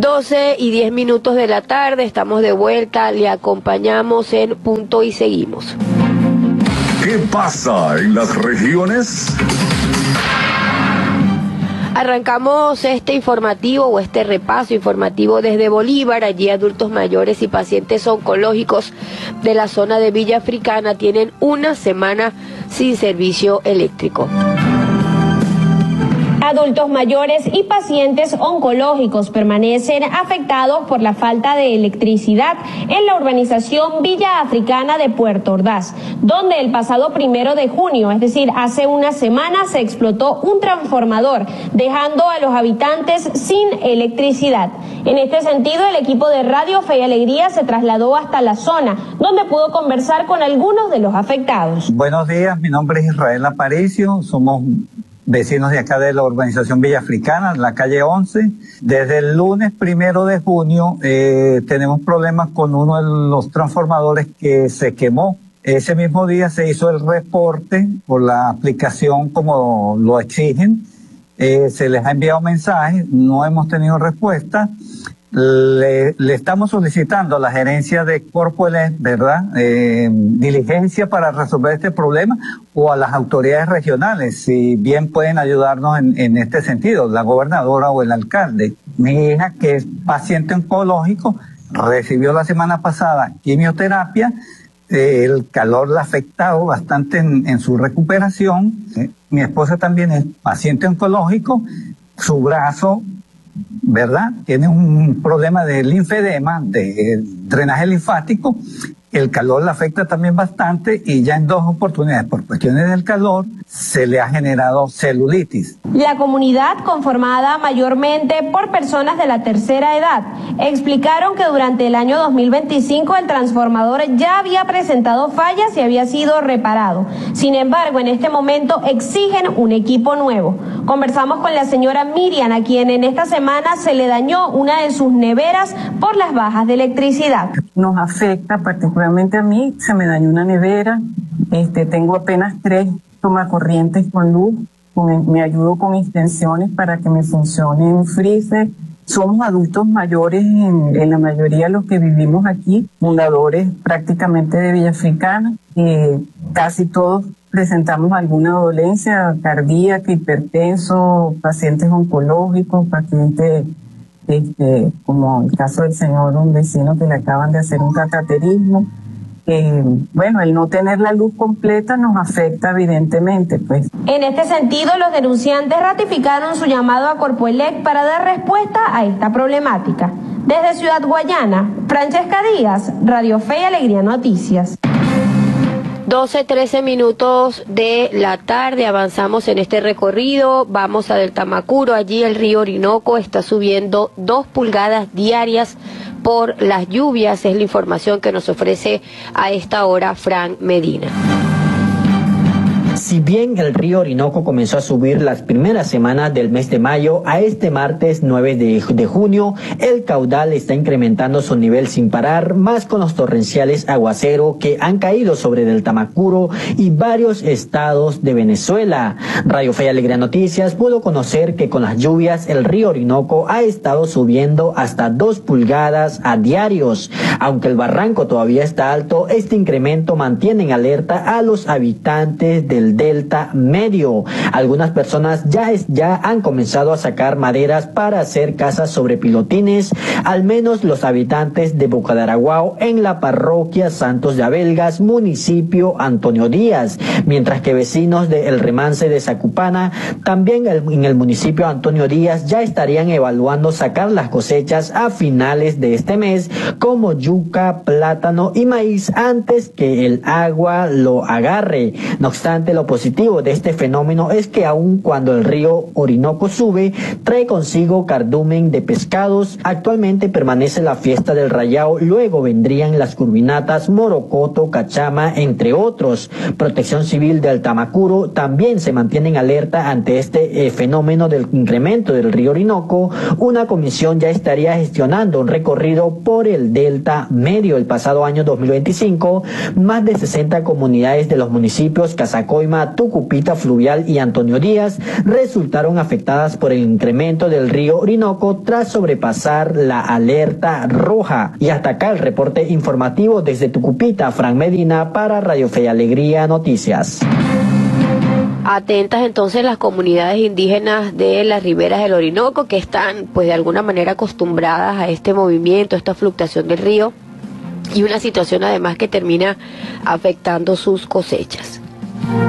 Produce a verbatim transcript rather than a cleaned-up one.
doce y diez minutos de la tarde, estamos de vuelta, le acompañamos en Punto y Seguimos. ¿Qué pasa en las regiones? Arrancamos este informativo o este repaso informativo desde Bolívar. Allí adultos mayores y pacientes oncológicos de la zona de Villa Africana tienen una semana sin servicio eléctrico. Adultos mayores y pacientes oncológicos permanecen afectados por la falta de electricidad en la urbanización Villa Africana de Puerto Ordaz, donde el pasado primero de junio, es decir, hace una semana, se explotó un transformador, dejando a los habitantes sin electricidad. En este sentido, el equipo de Radio Fe y Alegría se trasladó hasta la zona, donde pudo conversar con algunos de los afectados. Buenos días, mi nombre es Israel Aparicio, somos vecinos de acá de la urbanización Villa Africana, la calle once. Desde el lunes primero de junio eh, tenemos problemas con uno de los transformadores que se quemó. Ese mismo día se hizo el reporte por la aplicación como lo exigen. Eh, se les ha enviado mensajes, no hemos tenido respuesta. Le, le estamos solicitando a la gerencia de Corpoelec, ¿verdad?, eh, diligencia para resolver este problema, o a las autoridades regionales, si bien pueden ayudarnos en, en este sentido, la gobernadora o el alcalde. Mi hija, que es paciente oncológico, recibió la semana pasada quimioterapia, eh, el calor la ha afectado bastante en, en su recuperación. Eh, mi esposa también es paciente oncológico, su brazo, ¿verdad?, tiene un problema de linfedema, de drenaje linfático. El calor le afecta también bastante y ya en dos oportunidades, por cuestiones del calor, se le ha generado celulitis. La comunidad, conformada mayormente por personas de la tercera edad, explicaron que durante el año dos mil veinticinco el transformador ya había presentado fallas y había sido reparado. Sin embargo, en este momento exigen un equipo nuevo. Conversamos con la señora Miriam, a quien en esta semana se le dañó una de sus neveras por las bajas de electricidad. Nos afecta particularmente a mí, se me dañó una nevera, este, tengo apenas tres tomacorrientes con luz, con, me ayudo con extensiones para que me funcionen freezer. Somos adultos mayores en, en la mayoría de los que vivimos aquí, fundadores prácticamente de Villa Africana, eh, casi todos presentamos alguna dolencia cardíaca, hipertenso, pacientes oncológicos, pacientes Este, como el caso del señor, un vecino que le acaban de hacer un cateterismo. Eh, bueno, el no tener la luz completa nos afecta evidentemente, pues. En este sentido, los denunciantes ratificaron su llamado a Corpoelec para dar respuesta a esta problemática. Desde Ciudad Guayana, Francesca Díaz, Radio Fe y Alegría Noticias. doce, trece minutos de la tarde, avanzamos en este recorrido, vamos a Del Tamacuro. Allí el río Orinoco está subiendo dos pulgadas diarias por las lluvias, es la información que nos ofrece a esta hora Fran Medina. Si bien el río Orinoco comenzó a subir las primeras semanas del mes de mayo, a este martes nueve de, de junio, el caudal está incrementando su nivel sin parar, más con los torrenciales aguacero que han caído sobre Del Tamacuro y varios estados de Venezuela. Radio Fe y Alegría Noticias pudo conocer que con las lluvias el río Orinoco ha estado subiendo hasta dos pulgadas a diarios. Aunque el barranco todavía está alto, este incremento mantiene en alerta a los habitantes del Delta Medio. Algunas personas ya, es, ya han comenzado a sacar maderas para hacer casas sobre pilotines, al menos los habitantes de Boca de Araguao en la parroquia Santos de Abelgas, municipio Antonio Díaz, mientras que vecinos de El Remance de Zacupana, también el, en el municipio Antonio Díaz, ya estarían evaluando sacar las cosechas a finales de este mes, como yuca, plátano y maíz, antes que el agua lo agarre. No obstante, lo positivo de este fenómeno es que aun cuando el río Orinoco sube, trae consigo cardumen de pescados. Actualmente permanece la fiesta del Rayao, luego vendrían las curvinatas, morocoto, cachama, entre otros. Protección Civil del Tamacuro también se mantiene en alerta ante este eh, fenómeno del incremento del río Orinoco. Una comisión ya estaría gestionando un recorrido por el Delta Medio. El pasado año dos mil veinticinco, más de sesenta comunidades de los municipios Casacoy, Roraima, Tucupita Fluvial y Antonio Díaz resultaron afectadas por el incremento del río Orinoco tras sobrepasar la alerta roja. Y hasta acá el reporte informativo desde Tucupita, Fran Medina para Radio Fe y Alegría Noticias. Atentas entonces las comunidades indígenas de las riberas del Orinoco, que están pues de alguna manera acostumbradas a este movimiento, a esta fluctuación del río, y una situación además que termina afectando sus cosechas.